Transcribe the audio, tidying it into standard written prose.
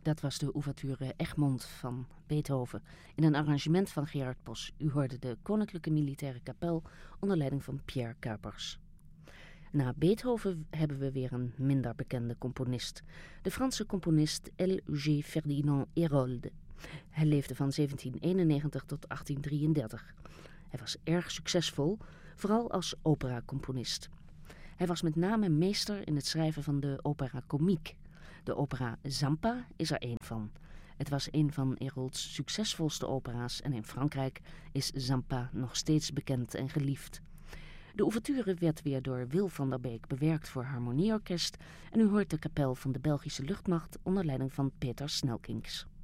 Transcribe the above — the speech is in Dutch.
Dat was de ouverture Egmont van Beethoven in een arrangement van Gerard Bos. U hoorde de Koninklijke Militaire Kapel onder leiding van Pierre Kuipers. Na Beethoven hebben we weer een minder bekende componist. De Franse componist L.G. Ferdinand Hérold. Hij leefde van 1791 tot 1833. Hij was erg succesvol, vooral als operacomponist. Hij was met name meester in het schrijven van de opera comique. De opera Zampa is er één van. Het was een van Hérolds succesvolste opera's en in Frankrijk is Zampa nog steeds bekend en geliefd. De ouverture werd weer door Wil van der Beek bewerkt voor harmonieorkest en u hoort de kapel van de Belgische luchtmacht onder leiding van Peter Snelkings.